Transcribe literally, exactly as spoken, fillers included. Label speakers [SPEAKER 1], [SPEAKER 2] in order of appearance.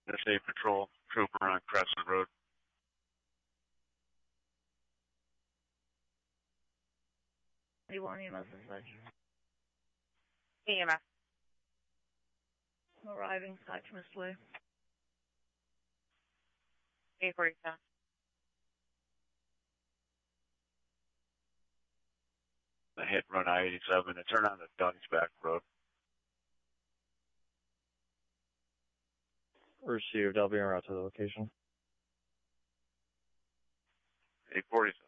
[SPEAKER 1] Interstate Patrol Trooper on Crescent Road.
[SPEAKER 2] You want E M S dispatch?
[SPEAKER 3] E M S.
[SPEAKER 2] Arriving Scotchmist Way.
[SPEAKER 3] eight forty-seven.
[SPEAKER 1] I hit run I eighty-seven and turn on the Dunsback Road.
[SPEAKER 4] Received. I'll be en route to the location.
[SPEAKER 1] eight forty-seven.